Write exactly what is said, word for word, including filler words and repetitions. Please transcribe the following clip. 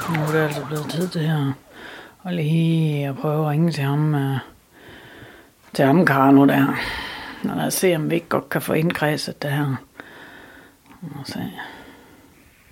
Nu er det altså blevet tid til her. Og lige at prøve at ringe til ham, uh, til ham Karno der. Og lad os se, om vi ikke godt kan få indkredset det her. Og se.